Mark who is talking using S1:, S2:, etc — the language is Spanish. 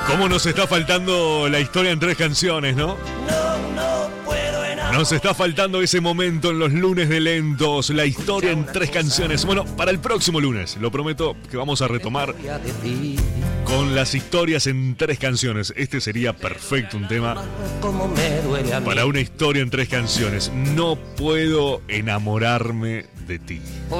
S1: ¿Cómo nos está faltando la historia en 3 canciones, no? Nos está faltando ese momento en los lunes de lentos, la historia en 3 canciones. Bueno, para el próximo lunes, lo prometo que vamos a retomar con las historias en 3 canciones. Este sería perfecto, un tema para una historia en 3 canciones. No puedo enamorarme de ti.